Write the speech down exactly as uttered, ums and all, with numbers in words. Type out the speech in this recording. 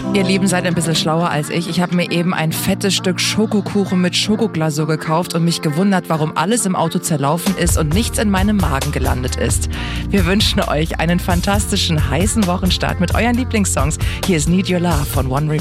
Ihr Lieben, seid ein bisschen schlauer als ich. Ich habe mir eben ein fettes Stück Schokokuchen mit Schokoglasur gekauft und mich gewundert, warum alles im Auto zerlaufen ist und nichts in meinem Magen gelandet ist. Wir wünschen euch einen fantastischen, heißen Wochenstart mit euren Lieblingssongs. Hier ist Need Your Love von One Republic.